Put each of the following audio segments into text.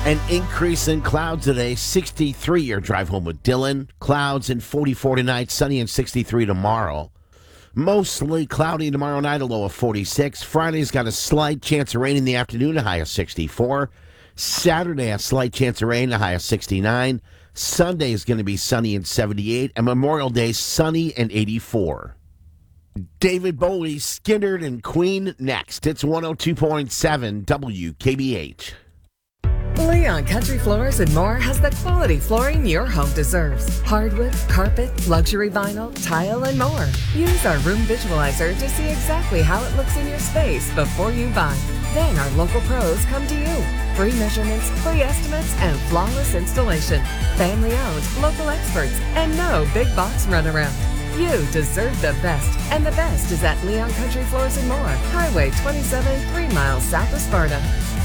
An increase in clouds today, 63 your drive home with Dylan. Clouds and 44 tonight, sunny and 63 tomorrow. Mostly cloudy tomorrow night, a low of 46. Friday's got a slight chance of rain in the afternoon, a high of 64. Saturday, a slight chance of rain, a high of 69. Sunday is going to be sunny and 78. And Memorial Day, sunny and 84. David Bowie, Skinnerd, and Queen next. It's 102.7 WKBH. Leon Country Floors and More has the quality flooring your home deserves. Hardwood, carpet, luxury vinyl, tile, and more. Use our room visualizer to see exactly how it looks in your space before you buy. Then our local pros come to you. Free measurements, free estimates, and flawless installation. Family owned, local experts, and no big box runaround. You deserve the best, and the best is at Leon Country Floors and More, Highway 27, 3 miles south of Sparta.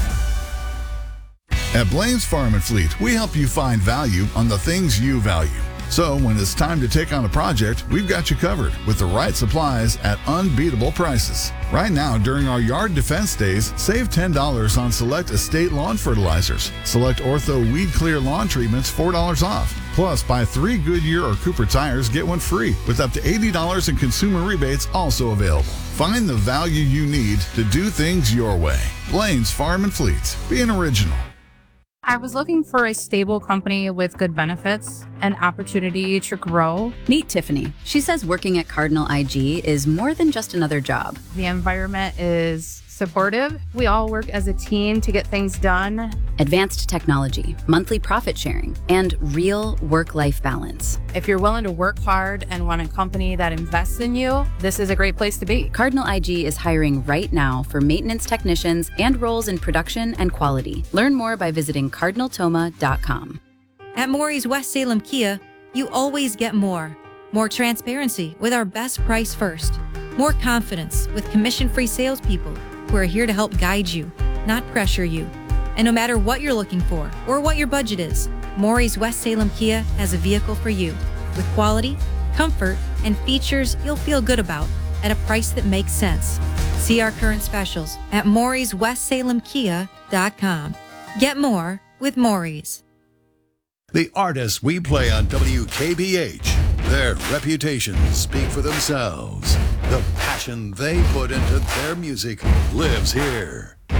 At Blaine's Farm and Fleet, we help you find value on the things you value. So when it's time to take on a project, we've got you covered with the right supplies at unbeatable prices. Right now, during our yard defense days, save $10 on select estate lawn fertilizers. Select Ortho Weed Clear lawn treatments, $4 off. Plus, buy 3 Goodyear or Cooper tires, get one free, with up to $80 in consumer rebates also available. Find the value you need to do things your way. Blaine's Farm and Fleet. Be an original. I was looking for a stable company with good benefits and opportunity to grow. Meet Tiffany. She says working at Cardinal IG is more than just another job. The environment is supportive. We all work as a team to get things done. Advanced technology, monthly profit sharing, and real work-life balance. If you're willing to work hard and want a company that invests in you, this is a great place to be. Cardinal IG is hiring right now for maintenance technicians and roles in production and quality. Learn more by visiting cardinaltoma.com. At Maury's West Salem Kia, you always get more. More transparency with our best price first. More confidence with commission-free salespeople who are here to help guide you, not pressure you. And no matter what you're looking for or what your budget is, Maury's West Salem Kia has a vehicle for you with quality, comfort, and features you'll feel good about at a price that makes sense. See our current specials at Maury'sWestSalemKia.com. Get more with Maury's. The artists we play on WKBH, their reputations speak for themselves. The passion they put into their music lives here.